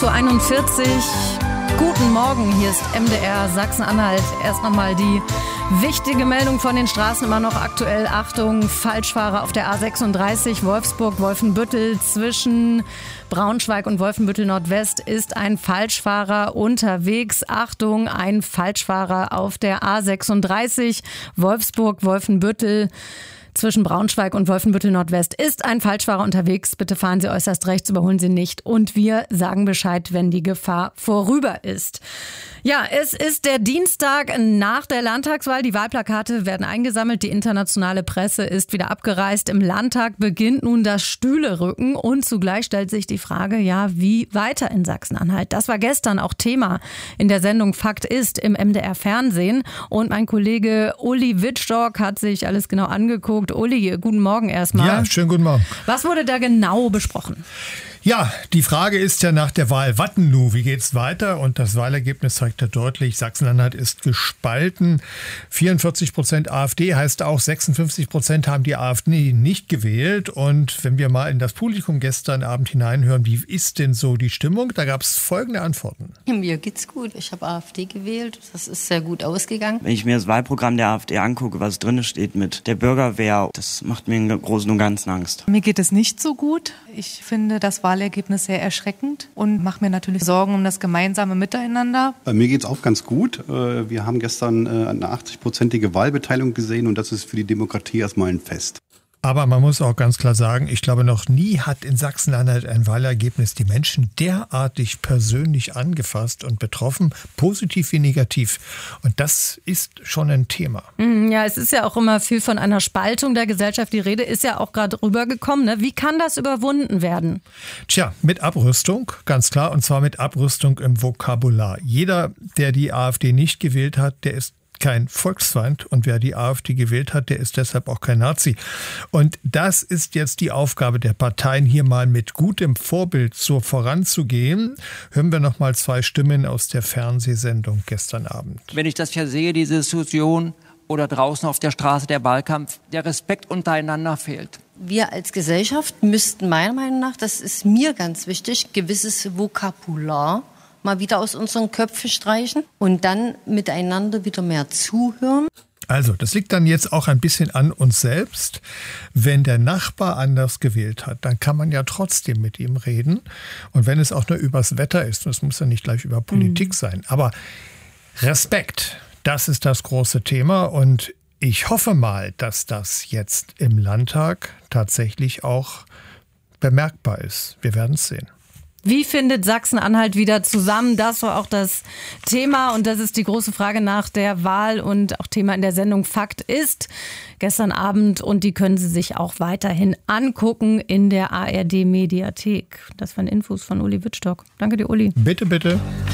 8:41 Uhr. Guten Morgen, hier ist MDR Sachsen-Anhalt. Erst nochmal die wichtige Meldung von den Straßen, immer noch aktuell. Achtung, Falschfahrer auf der A36 Wolfsburg-Wolfenbüttel. Zwischen Braunschweig und Wolfenbüttel-Nordwest ist ein Falschfahrer unterwegs. Achtung, ein Falschfahrer auf der A36 Wolfsburg-Wolfenbüttel. Zwischen Braunschweig und Wolfenbüttel-Nordwest ist ein Falschfahrer unterwegs. Bitte fahren Sie äußerst rechts, überholen Sie nicht. Und wir sagen Bescheid, wenn die Gefahr vorüber ist. Ja, es ist der Dienstag nach der Landtagswahl. Die Wahlplakate werden eingesammelt. Die internationale Presse ist wieder abgereist. Im Landtag beginnt nun das Stühlerücken. Und zugleich stellt sich die Frage, ja, wie weiter in Sachsen-Anhalt? Das war gestern auch Thema in der Sendung Fakt ist im MDR Fernsehen. Und mein Kollege Uli Wittstock hat sich alles genau angeguckt. Uli, guten Morgen erstmal. Ja, schönen guten Morgen. Was wurde da genau besprochen? Ja, die Frage ist ja nach der Wahl Wattenu, wie geht's weiter? Und das Wahlergebnis zeigt ja deutlich, Sachsen-Anhalt ist gespalten. 44% AfD heißt auch, 56% haben die AfD nicht gewählt. Und wenn wir mal in das Publikum gestern Abend hineinhören, wie ist denn so die Stimmung? Da gab es folgende Antworten. Mir geht's gut. Ich habe AfD gewählt. Das ist sehr gut ausgegangen. Wenn ich mir das Wahlprogramm der AfD angucke, was drin steht mit der Bürgerwehr, das macht mir im Großen und Ganzen Angst. Mir geht es nicht so gut. Ich finde das Wahlergebnis sehr erschreckend und mache mir natürlich Sorgen um das gemeinsame Miteinander. Mir geht's auch ganz gut. Wir haben gestern eine 80-prozentige Wahlbeteiligung gesehen und das ist für die Demokratie erstmal ein Fest. Aber man muss auch ganz klar sagen, ich glaube, noch nie hat in Sachsen-Anhalt ein Wahlergebnis die Menschen derartig persönlich angefasst und betroffen, positiv wie negativ. Und das ist schon ein Thema. Ja, es ist ja auch immer viel von einer Spaltung der Gesellschaft. Die Rede ist ja auch gerade rübergekommen. Ne? Wie kann das überwunden werden? Tja, mit Abrüstung, ganz klar. Und zwar mit Abrüstung im Vokabular. Jeder, der die AfD nicht gewählt hat, der ist kein Volksfeind, und wer die AfD gewählt hat, der ist deshalb auch kein Nazi. Und das ist jetzt die Aufgabe der Parteien, hier mal mit gutem Vorbild so voranzugehen. Hören wir noch mal 2 Stimmen aus der Fernsehsendung gestern Abend. Wenn ich das hier sehe, diese Diskussion oder draußen auf der Straße der Wahlkampf, der Respekt untereinander fehlt. Wir als Gesellschaft müssten meiner Meinung nach, das ist mir ganz wichtig, gewisses Vokabular mal wieder aus unseren Köpfen streichen und dann miteinander wieder mehr zuhören. Also, das liegt dann jetzt auch ein bisschen an uns selbst. Wenn der Nachbar anders gewählt hat, dann kann man ja trotzdem mit ihm reden. Und wenn es auch nur übers Wetter ist, und es muss ja nicht gleich über Politik sein. Aber Respekt, das ist das große Thema. Und ich hoffe mal, dass das jetzt im Landtag tatsächlich auch bemerkbar ist. Wir werden es sehen. Wie findet Sachsen-Anhalt wieder zusammen? Das war auch das Thema und das ist die große Frage nach der Wahl und auch Thema in der Sendung Fakt ist gestern Abend, und die können Sie sich auch weiterhin angucken in der ARD-Mediathek. Das waren Infos von Uli Wittstock. Danke dir, Uli. Bitte, bitte.